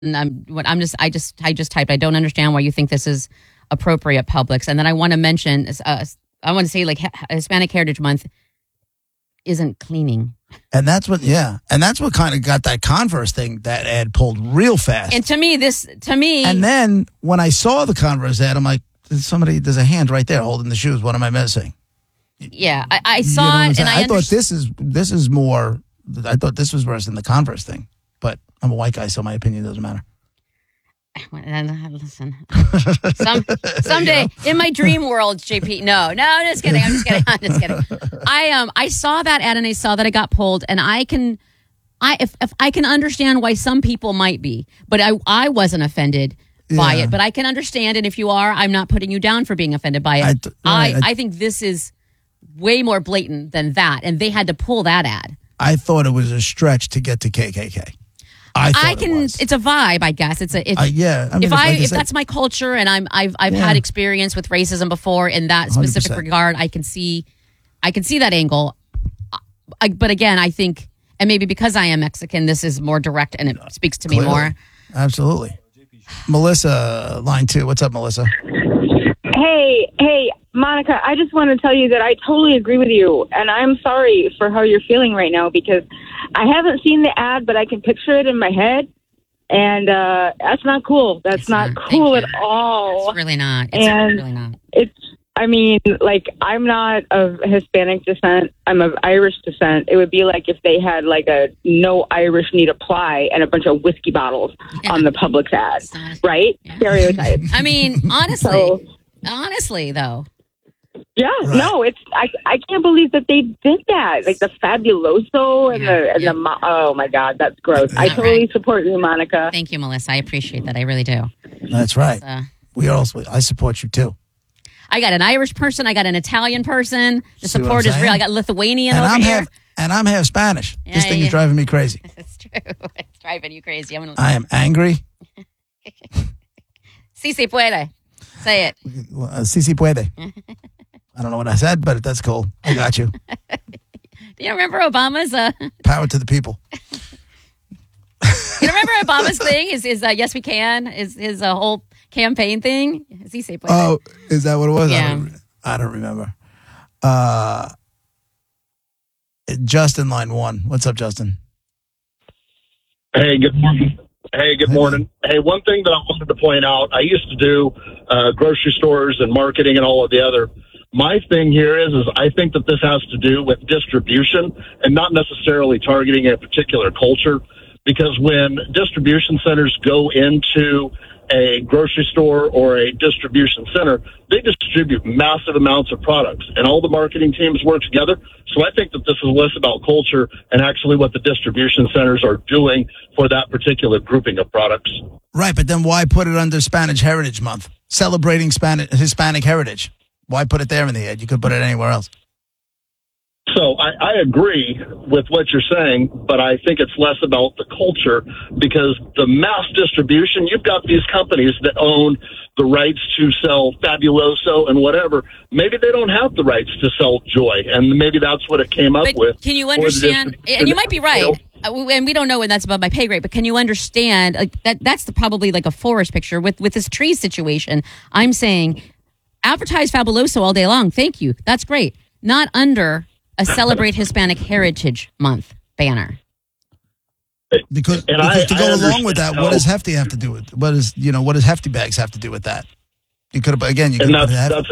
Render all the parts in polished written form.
And I just typed, I don't understand why you think this is appropriate, Publix. And then I want to mention, I want to say, like, Hispanic Heritage Month isn't cleaning. And that's what kind of got that Converse thing, that ad pulled real fast. And to me. And then when I saw the Converse ad, I'm like, there's a hand right there holding the shoes. What am I missing? Yeah, I saw it, and I thought this is more. I thought this was worse than the Converse thing. But I'm a white guy, so my opinion doesn't matter. Listen, someday in my dream world, JP. No, I'm just kidding. I saw that ad and I saw that it got pulled, and if I can understand why some people might be, but I wasn't offended by it. But I can understand, and if you are, I'm not putting you down for being offended by it. I think this is way more blatant than that, and they had to pull that ad. I thought it was a stretch to get to KKK. It's a vibe, I guess. If that's my culture, and I've had experience with racism before in that specific 100%. Regard, I can see that angle. But again, I think, and maybe because I am Mexican, this is more direct and it speaks to me more. Absolutely. Melissa, line 2. What's up, Melissa? Hey, Monica, I just want to tell you that I totally agree with you, and I'm sorry for how you're feeling right now, because I haven't seen the ad, but I can picture it in my head, and that's not cool. That's not cool at all. It's really not. I'm not of Hispanic descent. I'm of Irish descent. It would be like if they had like a no Irish need apply and a bunch of whiskey bottles on the Publix ad, right? Yeah. Stereotype. I mean, honestly, though. Yeah, right. No, I can't believe that they did that. Like the Fabuloso and the oh my God, that's gross. I totally support you, Monica. Thank you, Melissa. I appreciate that. I really do. That's right. I support you too. I got an Irish person. I got an Italian person. The support is real. I got Lithuanian over here. And I'm half Spanish. This thing is driving me crazy. It's true. It's driving you crazy. I am angry. Si se puede. Say it. Si se puede. I don't know what I said, but that's cool. I got you. Do you remember Obama's... Power to the people. You remember Obama's thing? His Yes We Can? His whole campaign thing? Si se puede. Oh, is that what it was? Yeah. I don't remember. Justin, line 1. What's up, Justin? Hey, good morning. Hey, one thing that I wanted to point out, I used to do grocery stores and marketing and all of the other. My thing here is I think that this has to do with distribution and not necessarily targeting a particular culture, because when distribution centers go into a grocery store or a distribution center, they distribute massive amounts of products, and all the marketing teams work together. So I think that this is less about culture and actually what the distribution centers are doing for that particular grouping of products. Right, but then why put it under Spanish Heritage Month, celebrating Hispanic heritage? Why put it there in the ad? You could put it anywhere else. So I agree with what you're saying, but I think it's less about the culture, because the mass distribution, you've got these companies that own the rights to sell Fabuloso and whatever. Maybe they don't have the rights to sell Joy, and maybe that's what it came up with. Can you understand? And you might be right. And we don't know, and that's above my pay grade, but can you understand, like that's probably like a forest picture with this tree situation. I'm saying advertise Fabuloso all day long. Thank you. That's great. Not under a Celebrate Hispanic Heritage Month banner. Because to go along with that, what does Hefty have to do with? What does Hefty Bags have to do with that? You could have that's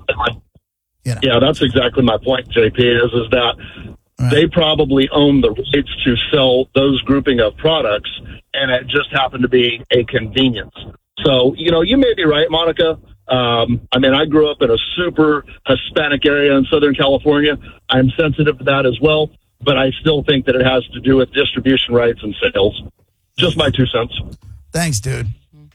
exactly my point, JP. Is that they probably own the rights to sell those grouping of products, and it just happened to be a convenience. So you may be right, Monica. I grew up in a super Hispanic area in Southern California. I'm sensitive to that as well, but I still think that it has to do with distribution rights and sales. Just my 2 cents. Thanks, dude.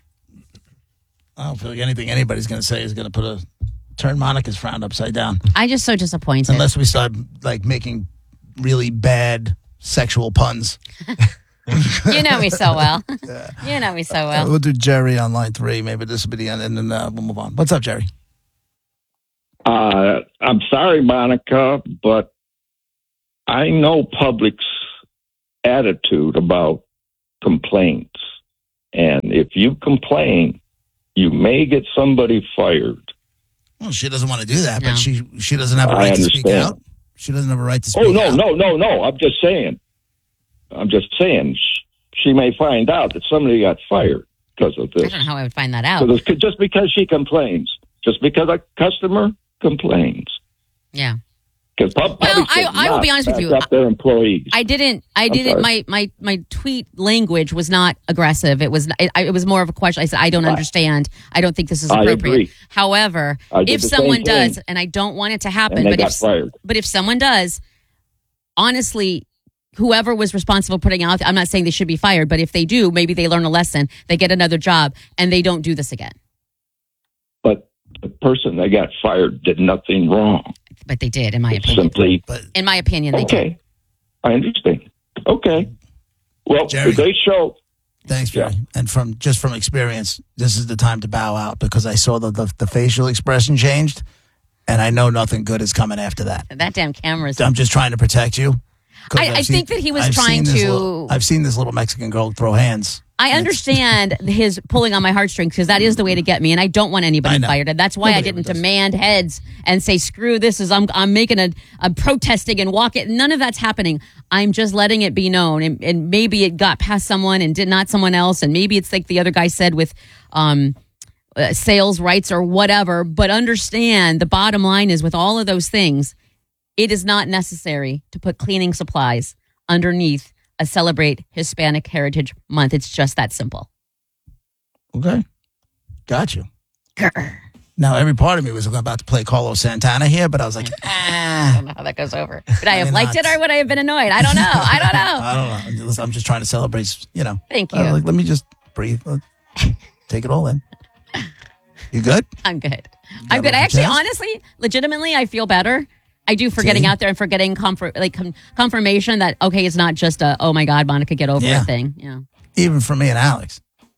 I don't feel like anything anybody's going to say is going to turn Monica's frown upside down. I'm just so disappointed. Unless we start making really bad sexual puns. You know me so well. You know me so well. We'll do Jerry on line 3. Maybe this will be the end, and then we'll move on. What's up, Jerry? I'm sorry, Monica, but I know Publix's attitude about complaints. And if you complain, you may get somebody fired. Well, she doesn't want to do that, No. but she doesn't have a right to speak out. She doesn't have a right to speak out. No. I'm just saying. She may find out that somebody got fired because of this. I don't know how I would find that out. Just because she complains. Just because a customer complains. Yeah. Because I will be honest with you. Their employees. I didn't. My tweet language was not aggressive. It was more of a question. I said, I don't understand. I don't think this is appropriate. Agree. However, if someone does, and I don't want it to happen, but if someone does, honestly, whoever was responsible for putting out, I'm not saying they should be fired, but if they do, maybe they learn a lesson, they get another job, and they don't do this again. But the person that got fired did nothing wrong. But they did, in my opinion. In my opinion, they did. Okay, I understand. Okay. Well, Jerry, they show. Thanks, Jerry. Yeah. And from experience, this is the time to bow out because I saw the facial expression changed, and I know nothing good is coming after that. That damn camera's... I'm just trying to protect you. I think that he was trying to... I've seen this little Mexican girl throw hands. I understand his pulling on my heartstrings because that is the way to get me, and I don't want anybody fired. And that's why I didn't demand heads and say, screw this, I'm making a protesting and walking. None of that's happening. I'm just letting it be known. And maybe it got past someone and did not someone else. And maybe it's like the other guy said with sales rights or whatever. But understand the bottom line is with all of those things, it is not necessary to put cleaning supplies underneath a Celebrate Hispanic Heritage Month. It's just that simple. Okay. Got you. Grr. Now, every part of me was about to play Carlos Santana here, but I was like, I don't know how that goes over. Would I have liked it or would I have been annoyed? I don't know. I don't know. I'm just trying to celebrate, Thank you. Let me just breathe. Take it all in. You good? I'm good. I'm good. I actually, honestly, legitimately, I feel better. I do for getting out there and for getting confirmation that, okay, it's not just a, oh my God, Monica, get over it thing. Yeah. Even for me and Alex,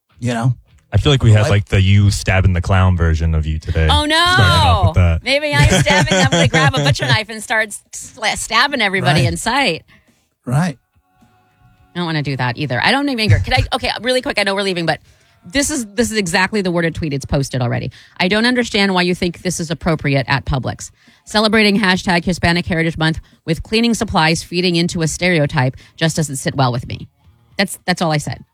I feel like we had like the you stabbing the clown version of you today. Oh no. Maybe I'm stabbing them. They grab a butcher knife and start stabbing everybody in sight. Right. I don't want to do that either. I don't even. Okay, really quick. I know we're leaving, but this is exactly the worded tweet. It's posted already. I don't understand why you think this is appropriate at Publix. Celebrating hashtag Hispanic Heritage Month with cleaning supplies feeding into a stereotype just doesn't sit well with me. That's all I said.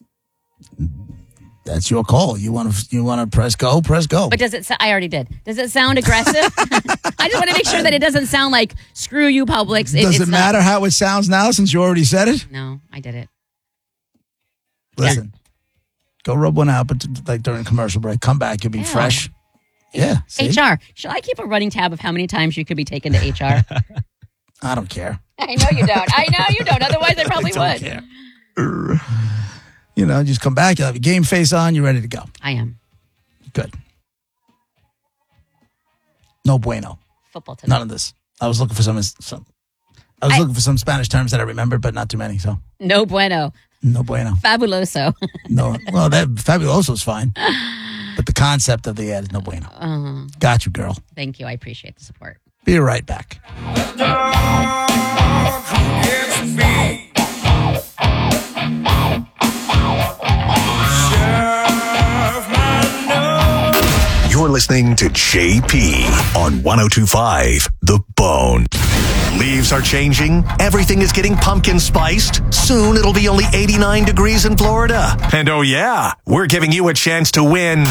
That's your call. You want to press go, press go. But does it? I already did. Does it sound aggressive? I just want to make sure that it doesn't sound like screw you, Publix. Does it matter how it sounds now since you already said it? No, I did it. Listen, go rub one out, but like during commercial break, come back, you'll be fresh. Yeah. See? HR. Should I keep a running tab of how many times you could be taken to HR? I don't care. I know you don't. Otherwise, I probably would. Care. Just come back. You'll have your game face on. You're ready to go. I am. Good. No bueno. Football today. None of this. I was looking for some looking for some Spanish terms that I remembered, but not too many. So no bueno. No bueno. Fabuloso. No. Well, that fabuloso's fine. But the concept of the ad is no bueno. Got you, girl. Thank you. I appreciate the support. Be right back. You're listening to JP on 102.5 The Bone. Leaves are changing. Everything is getting pumpkin spiced. Soon it'll be only 89 degrees in Florida. And oh yeah, we're giving you a chance to win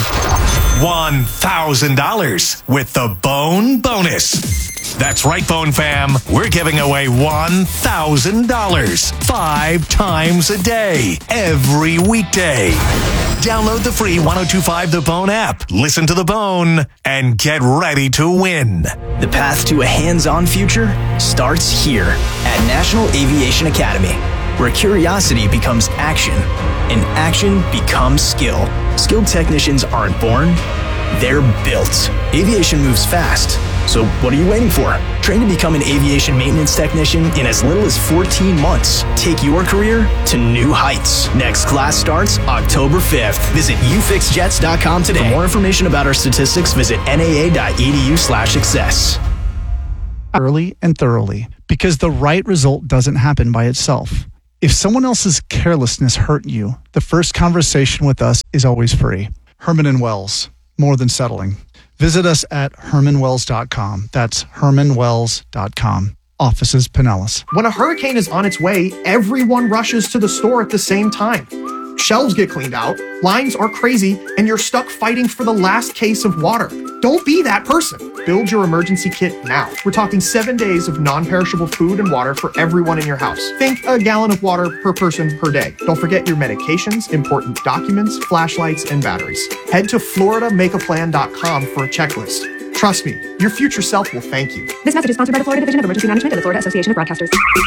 $1,000 with the Bone Bonus. That's right, Bone Fam. We're giving away $1,000 5 times a day, every weekday. Download the free 102.5 The Bone app, listen to The Bone, and get ready to win. The path to a hands-on future starts here at National Aviation Academy, where curiosity becomes action and action becomes skill. Skilled technicians aren't born, they're built. Aviation moves fast. So what are you waiting for? Train to become an aviation maintenance technician in as little as 14 months. Take your career to new heights. Next class starts October 5th. Visit ufixjets.com today. For more information about our statistics, visit naa.edu/success. Early and thoroughly, because the right result doesn't happen by itself. If someone else's carelessness hurt you, the first conversation with us is always free. Herman & Wells, more than settling. Visit us at hermanwells.com. That's hermanwells.com. Offices Pinellas. When a hurricane is on its way, everyone rushes to the store at the same time. Shelves get cleaned out, lines are crazy, and you're stuck fighting for the last case of water. Don't be that person. Build your emergency kit now. We're talking 7 days of non-perishable food and water for everyone in your house. Think a gallon of water per person per day. Don't forget your medications, important documents, flashlights, and batteries. Head to floridamakeaplan.com for a checklist. Trust me, your future self will thank you. This message is sponsored by the Florida Division of Emergency Management and the Florida Association of Broadcasters.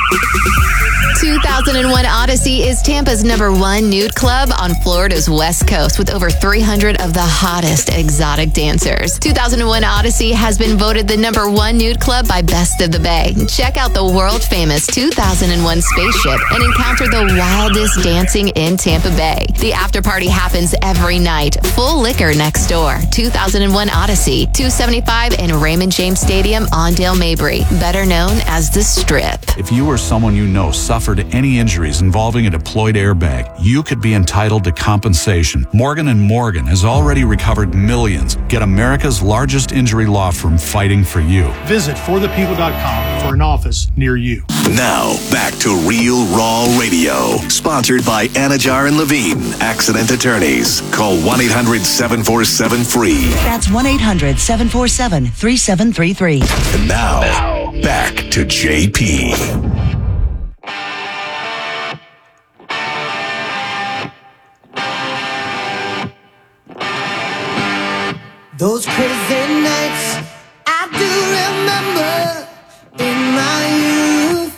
2001 Odyssey is Tampa's #1 nude club on Florida's West Coast with over 300 of the hottest exotic dancers. 2001 Odyssey has been voted the #1 nude club by Best of the Bay. Check out the world-famous 2001 spaceship and encounter the wildest dancing in Tampa Bay. The after party happens every night. Full liquor next door. 2001 Odyssey, 275 in Raymond James Stadium, Ondale Mabry, better known as the Strip. If you or someone you know suffered any injuries involving a deployed airbag, you could be entitled to compensation. Morgan & Morgan has already recovered millions. Get America's largest injury law firm fighting for you. Visit forthepeople.com for an office near you. Now, back to Real Raw Radio. Sponsored by Anajar and Levine, Accident Attorneys. Call 1-800-747-FREE. That's 1-800-747-3733. And now, back to JP. Those crazy nights I do remember in my youth.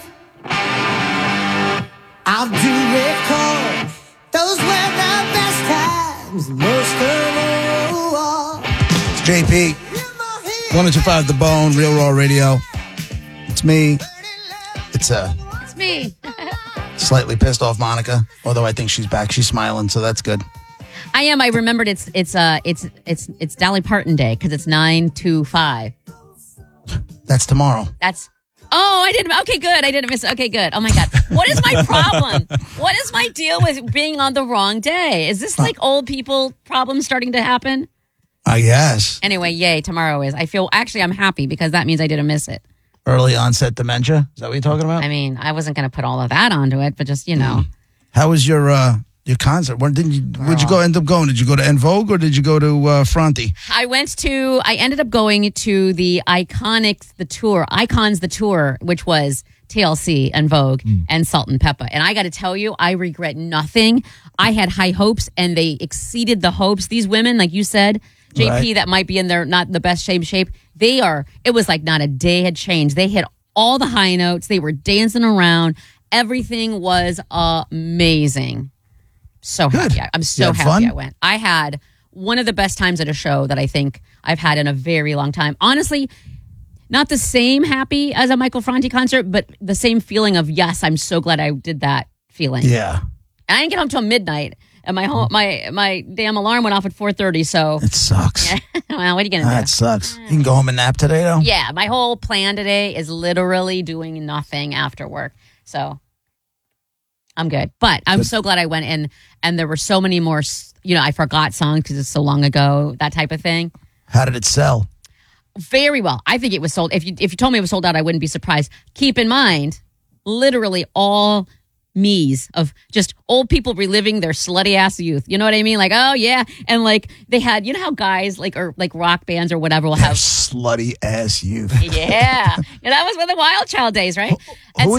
I do recall those were the best times, most of all. It's JP, 102.5 The Bone, Real Raw Radio. It's me. It's me. Slightly pissed off Monica, although I think she's back. She's smiling, so that's good. I am. I remembered it's Dolly Parton Day because it's 9/2/5. That's tomorrow. I didn't. Okay, good. I didn't miss. Okay, good. Oh my God. What is my problem? What is my deal with being on the wrong day? Is this like old people problems starting to happen? I guess. Anyway, yay. Tomorrow is. I'm happy because that means I didn't miss it. Early onset dementia. Is that what you're talking about? I mean, I wasn't going to put all of that onto it, but just, How was your concert? Where'd you end up going? Did you go to En Vogue or did you go to Fronte? I ended up going to the Icons the Tour, which was TLC, En Vogue, and Salt and Peppa. And I got to tell you, I regret nothing. I had high hopes and they exceeded the hopes. These women, like you said, JP, right, that might be in their not the best shape. It was like not a day had changed. They hit all the high notes. They were dancing around. Everything was amazing. So happy. I'm so happy I went. I had one of the best times at a show that I think I've had in a very long time. Honestly, not the same happy as a Michael Franti concert, but the same feeling of, yes, I'm so glad I did that feeling. Yeah. And I didn't get home till midnight. And my damn alarm went off at 4:30, so... It sucks. Well, what are you going to do? That sucks. You can go home and nap today, though? Yeah, my whole plan today is literally doing nothing after work. So... I'm good. But I'm so glad I went in, and there were so many more, I forgot songs because it's so long ago, that type of thing. How did it sell? Very well. I think it was sold. If you told me it was sold out, I wouldn't be surprised. Keep in mind, literally all me's of just old people reliving their slutty ass youth. You know what I mean? Like, oh yeah. And like they had, you know how guys like rock bands or whatever will have slutty ass youth. Yeah. And that was with the Wild Child days, right? Who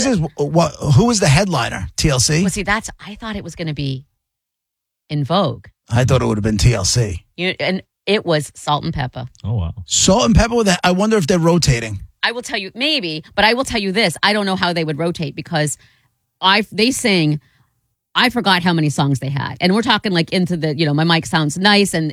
was the headliner? TLC? Well, see, I thought it was going to be En Vogue. I thought it would have been TLC. And it was Salt and Peppa. Oh, wow. Salt and Peppa with that. I wonder if they're rotating. I will tell you, maybe, but I will tell you this. I don't know how they would rotate because they sing, I forgot how many songs they had. And we're talking like into the, My Mic Sounds Nice and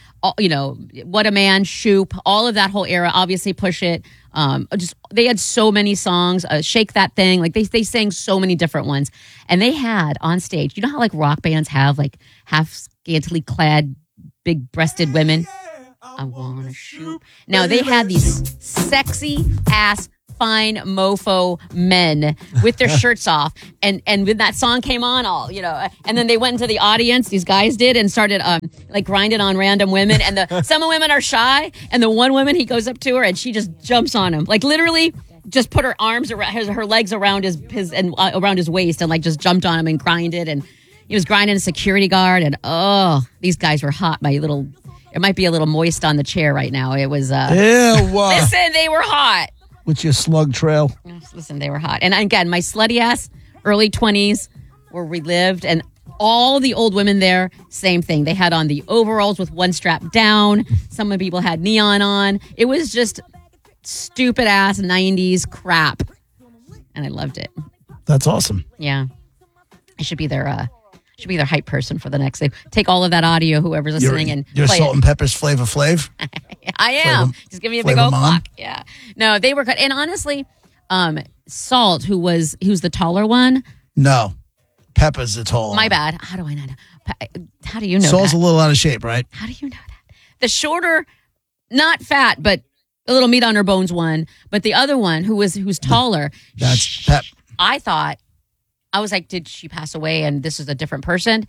What a Man, Shoop, all of that whole era, obviously Push It. They had so many songs, Shake That Thing. Like they sang so many different ones. And they had on stage, you know how like rock bands have like half scantily clad, big breasted women? I wanna shoot. Now they had these sexy ass fine mofo men with their shirts off. And when that song came on, and then they went into the audience, these guys did, and started like grinding on random women. And some women are shy, and the one woman, he goes up to her and she just jumps on him. Like literally just put her arms around her legs around his and around his waist and like just jumped on him and grinded. And he was grinding a security guard. And these guys were hot. It might be a little moist on the chair right now. It was. Listen, they were hot. With your slug trail. Listen, they were hot. And again, my slutty ass early 20s were relived, and all the old women there, same thing. They had on the overalls with one strap down. Some of the people had neon on. It was just stupid ass 90s crap, and I loved it. That's awesome. Yeah, I should be their hype person for the next thing. Take all of that audio, whoever's listening, and you're play Salt it. and Pepper's Flavor Flav. I am. Just give me a big old clock. Yeah. No, they were good. And honestly, Salt, who's the taller one. No, Pepper's the tall one. My bad. How do I not know? How do you know Salt's that? a little out of shape, right? How do you know that? The shorter, not fat, but a little meat on her bones one. But the other one, who's taller. That's Pep. I was like, did she pass away and this is a different person?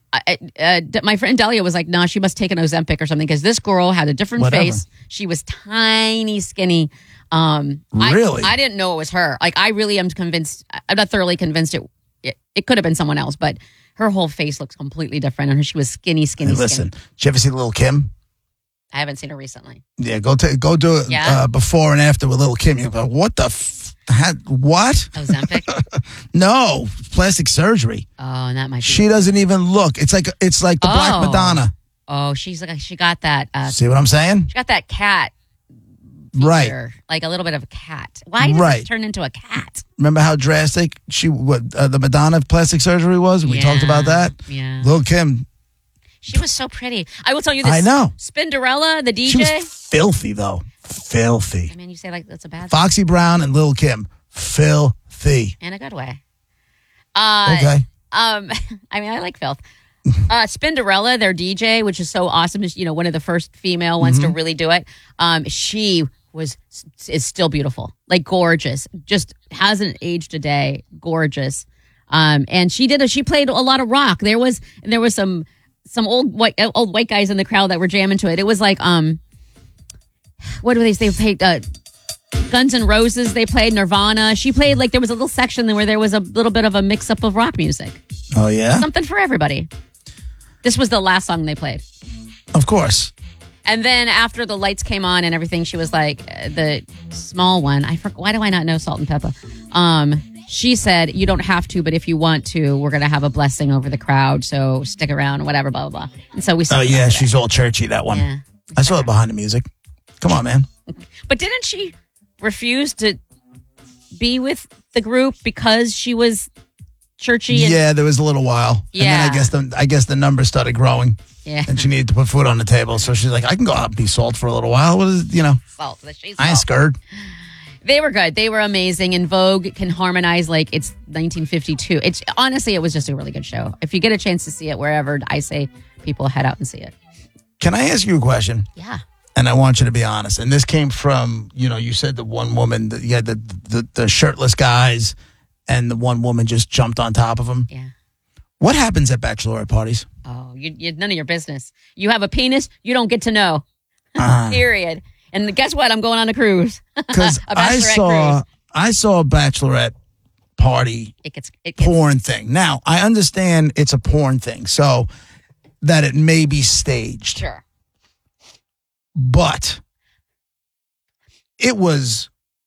My friend Delia was like, no, she must take an Ozempic or something because this girl had a different face. She was tiny, skinny. Really? I didn't know it was her. Like, I really am convinced. I'm not thoroughly convinced it could have been someone else, but her whole face looks completely different. And she was skinny. Listen, did you ever see Lil' Kim? I haven't seen her recently. Yeah, go do it before and after with Lil' Kim. You go, what the what? Ozempic? No, plastic surgery. Oh, and that might be. She doesn't even look. It's like the Black Madonna. Oh, she got that. See what I'm saying? She got that cat. Right. Like a little bit of a cat. Why did it turn into a cat? Remember how drastic the Madonna plastic surgery was? We talked about that. Yeah. Lil' Kim. She was so pretty. I will tell you this. I know. Spinderella, the DJ. She was filthy, though. Filthy. I mean, you say like that's a bad thing. Foxy Brown and Lil' Kim. Filthy. In a good way. Okay. I mean, I like filth. Spinderella, their DJ, which is so awesome, is one of the first female ones to really do it. She is still beautiful, like gorgeous. Just hasn't aged a day. Gorgeous. And she played a lot of rock. There was some old white guys in the crowd that were jamming to it. It was like what do they say? They played Guns N' Roses. They played Nirvana. She played like there was a little section where there was a little bit of a mix up of rock music. Oh yeah, something for everybody. This was the last song they played. Of course. And then after the lights came on and everything, she was like the small one. Why do I not know Salt and Pepper? She said, you don't have to, but if you want to, we're going to have a blessing over the crowd. So stick around, whatever, blah, blah, blah. And so we saw. Oh, yeah, she's all churchy, that one. Yeah. I saw it behind the music. Come on, man. But didn't she refuse to be with the group because she was churchy? Yeah, there was a little while. Yeah. And then I guess the numbers started growing. Yeah. And she needed to put food on the table. So she's like, I can go out and be Salt for a little while. What is, Salt. I ain't scared. They were good. They were amazing. And Vogue can harmonize like it's 1952. Honestly, it was just a really good show. If you get a chance to see it wherever, I say people head out and see it. Can I ask you a question? Yeah. And I want you to be honest. And this came from, you said the one woman, you had the shirtless guys, and the one woman just jumped on top of him. Yeah. What happens at bachelorette parties? Oh, you none of your business. You have a penis, you don't get to know. Period. And guess what? I'm going on a cruise. Because I saw a bachelorette party it gets porn thing. Now, I understand it's a porn thing, so that it may be staged. Sure. But it was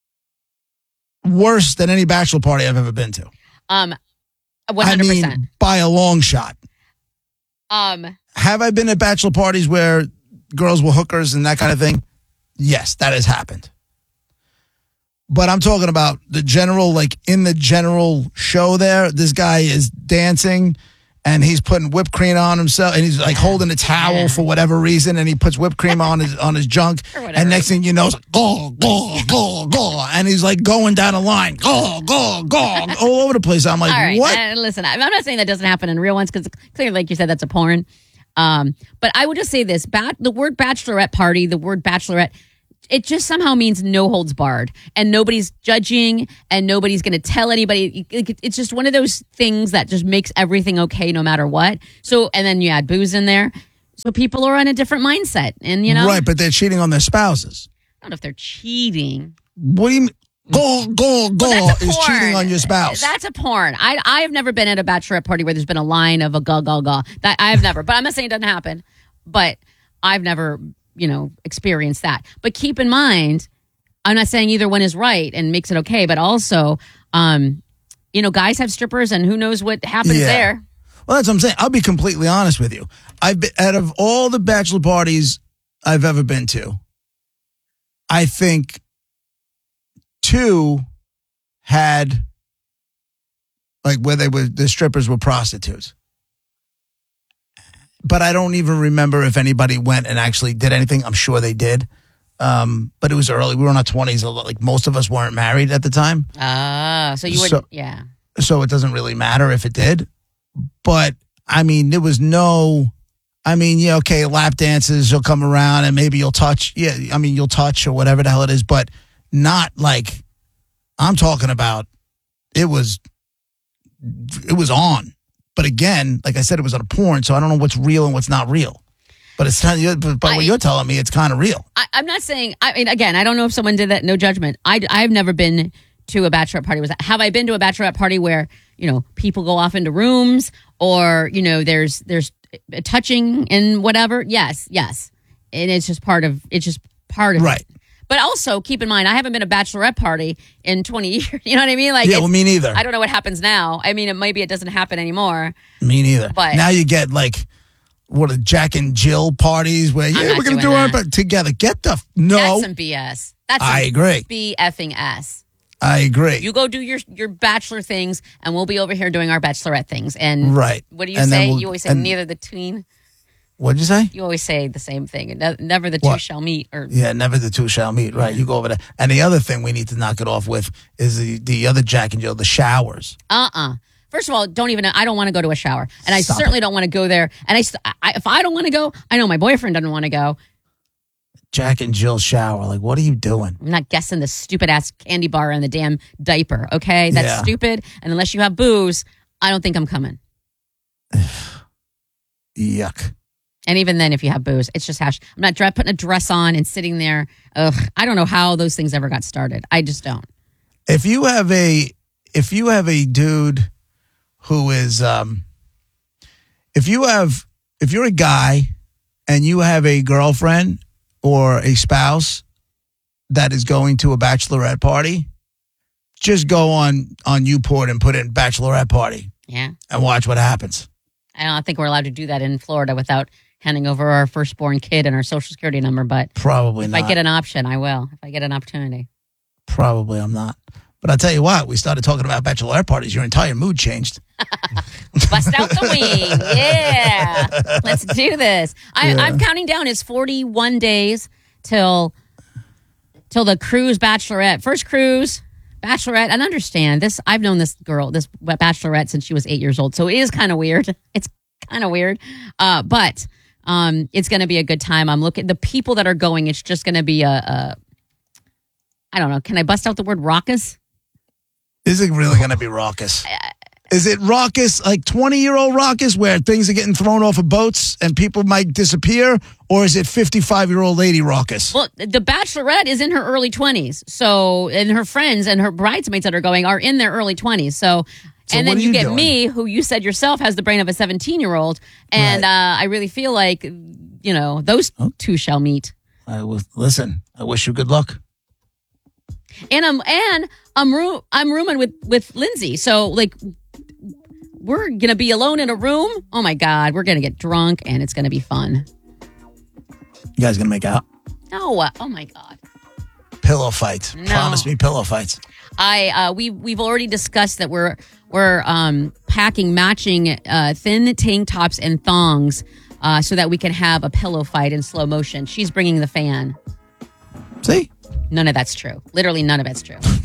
worse than any bachelor party I've ever been to. 100%. I mean, by a long shot. Have I been at bachelor parties where girls were hookers and that kind of thing? Yes, that has happened. But I'm talking about the general, like in the general show there, this guy is dancing and he's putting whipped cream on himself and he's like holding a towel for whatever reason and he puts whipped cream on his junk. And next thing you know, it's like, go. And he's like going down a line, go, all over the place. I'm like, all right, what? Listen, I'm not saying that doesn't happen in real ones because clearly, like you said, that's a porn. But I would just say this, the word bachelorette party, the word bachelorette, it just somehow means no holds barred, and nobody's judging, and nobody's going to tell anybody. It's just one of those things that just makes everything okay no matter what. So, and then you add booze in there. So people are on a different mindset, and Right, but they're cheating on their spouses. I don't know if they're cheating. What do you mean? Go is cheating on your spouse. That's a porn. I have never been at a bachelorette party where there's been a line of a ga. That I've never. But I'm not saying it doesn't happen. But I've never, experienced that. But keep in mind, I'm not saying either one is right and makes it okay. But also, guys have strippers, and who knows what happens there. Well, that's what I'm saying. I'll be completely honest with you. Out of all the bachelor parties I've ever been to, I think 2 had where the strippers were prostitutes. But I don't even remember if anybody went and actually did anything. I'm sure they did. But it was early. We were in our 20s. Like most of us weren't married at the time. So you wouldn't, yeah. So it doesn't really matter if it did. But I mean, there was lap dances, you'll come around and maybe you'll touch. Yeah, I mean, you'll touch or whatever the hell it is, but not like I'm talking about. It was on. But again, like I said, it was on a porn, so I don't know what's real and what's not real. But what you're telling me, it's kind of real. I'm not saying. I mean, again, I don't know if someone did that. No judgment. I've never been to a bachelorette party. Have I been to a bachelorette party where people go off into rooms or there's touching and whatever? Yes, and it's just part of right. It. But also keep in mind, I haven't been to a bachelorette party in 20 years. You know what I mean? Me neither. I don't know what happens now. I mean, maybe it doesn't happen anymore. Me neither. But now you get Jack and Jill parties where we're gonna do our together. That's some BS. I agree. B-effing-S. I agree. You go do your bachelor things, and we'll be over here doing our bachelorette things. And right. What do you say? You always say neither the tween. What'd you say? You always say the same thing. Never the two shall meet. Never the two shall meet. Right. You go over there. And the other thing we need to knock it off with is the other Jack and Jill, the showers. First of all, I don't want to go to a shower. And I certainly don't want to go there. And if I don't want to go, I know my boyfriend doesn't want to go. Jack and Jill shower. What are you doing? I'm not guessing the stupid ass candy bar in the damn diaper. Okay. That's stupid. And unless you have booze, I don't think I'm coming. Yuck. And even then, if you have booze, it's just hash. I'm not putting a dress on and sitting there. Ugh, I don't know how those things ever got started. I just don't. If you have a dude who is, if you're a guy and you have a girlfriend or a spouse that is going to a bachelorette party, just go on Newport and put in bachelorette party. Yeah. And watch what happens. I don't think we're allowed to do that in Florida without handing over our firstborn kid and our social security number, but probably not. If I get an option, I will. If I get an opportunity. Probably I'm not. But I'll tell you what, we started talking about bachelorette parties. Your entire mood changed. Bust out the wing. Yeah. Let's do this. I'm counting down. It's 41 days till the cruise bachelorette. First cruise bachelorette. And understand this. I've known this bachelorette since she was 8 years old. So it is kind of weird. It's kind of weird. But it's going to be a good time. I'm looking the people that are going. It's just going to be I don't know. Can I bust out the word raucous? Is it really going to be raucous? Is it raucous, like 20-year-old raucous, where things are getting thrown off of boats and people might disappear? Or is it 55-year-old lady raucous? Well, the bachelorette is in her early 20s. So, and her friends and her bridesmaids that are going are in their early 20s. So and then you get doing? Me, who you said yourself has the brain of a 17-year-old. And I really feel like, those two shall meet. Listen, I wish you good luck. And I'm rooming with Lindsay. So we're going to be alone in a room. Oh my God, we're going to get drunk and it's going to be fun. You guys going to make out? No. Oh my God. Pillow fights. No. Promise me pillow fights. We've already discussed that we're packing matching thin tank tops and thongs so that we can have a pillow fight in slow motion. She's bringing the fan. See? None of that's true. Literally none of it's true.